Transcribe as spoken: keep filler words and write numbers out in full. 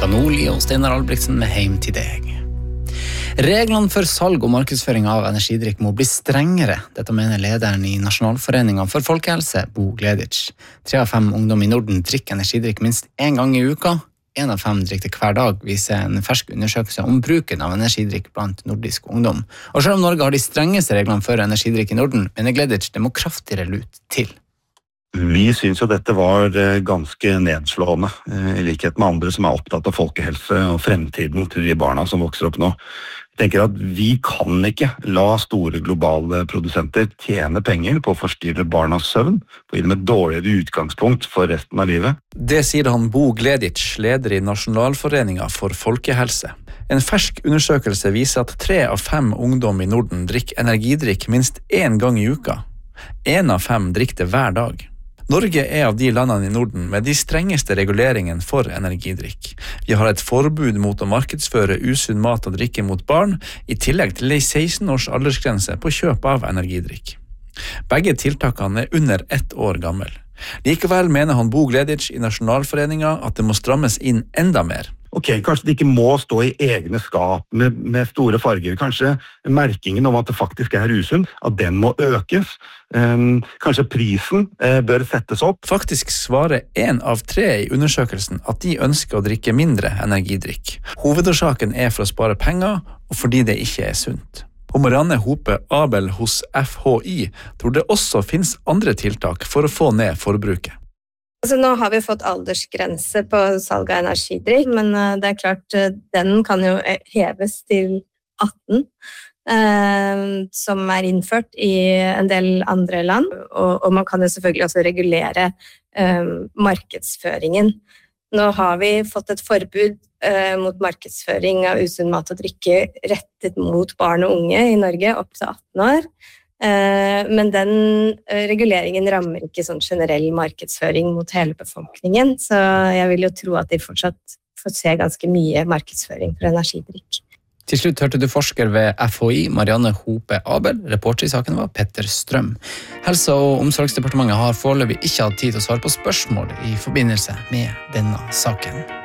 Monica Nordli og Steinar Albrigtsen med Heim til deg. Reglene for salg og markedsføring av energidrikk må bli strengere. Dette mener lederen i Nasjonalforeningen for folkehelse, Bo Gleditsch. Tre av fem ungdom i Norden drikker energidrikk minst en gang i uka. En av fem drikker hver dag, viser en fersk undersøkelse om bruken av energidrikk blant nordisk ungdom. Og selv om Norge har de strengeste reglene for energidrikk i Norden, mener Gleditsch det må kraftigere lut til. Vi synes jo dette var ganske nedslående, i likhet med andre som er opptatt av folkehelse og fremtiden til de barna som vokser opp nå. Jeg tenker at vi kan ikke la store globale produsenter tjene penger på å forstyrre barnas søvn, på å gi dem et dårligere utgangspunkt for resten av livet. Det sier han Bo Gleditsch, leder i Nasjonalforeningen for folkehelse. En fersk undersøkelse viser at tre av fem ungdom i Norden drikker energidrikk minst en gang i uka. En av fem drikker det hver dag. Norge er av de landene i Norden med de strengeste reguleringene for energidrikk. Vi har et forbud mot å markedsføre usunn mat og drikke mot barn, i tillegg til en seksten års aldersgrense på kjøp av energidrikk. Begge tiltakene er under ett år gammel. Likevel mener han Bo Gleditsch i Nasjonalforeningen at det må strammes inn enda mer. Ok, kanskje det ikke må stå i egne skap med, med store farger. Kanskje merkingen om at det faktisk er usunn, at den må økes. Um, kanskje prisen uh, bør settes opp. Faktisk svarer en av tre i undersøkelsen at de ønsker å drikke mindre energidrikk. Hovedårsaken er for å spare penger, og fordi det ikke er sunt. Og Marianne Hope Abel hos F H I tror det også finnes andre tiltak for å få ned forbruket. Altså, nå har vi fått aldersgrense på salg av energidrikk, men det er klart den kan jo heves til atten, eh, som er innført i en del andre land, og, og man kan jo selvfølgelig også regulere eh, markedsføringen. Nå har vi fått et forbud eh, mot markedsføring av usunn mat og drikke rettet mot barn og unge i Norge opp til atten år. Men den reguleringen rammer ikke sånn generell markedsføring mot hele befolkningen, så jeg vil jo tro at de fortsatt får se ganske mye markedsføring for energidrikk. Til slutt hørte du forsker ved F H I, Marianne Hope Abel. Reporter i saken var Petter Strøm. Helse- og omsorgsdepartementet har foreløpig ikke hatt tid til å svare på spørsmål i forbindelse med denne saken.